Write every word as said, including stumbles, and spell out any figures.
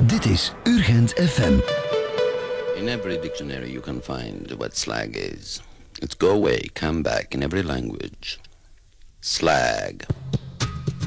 Dit is Urgent F M. In every dictionary you can find what slag is. It's go away, come back in every language. Slag.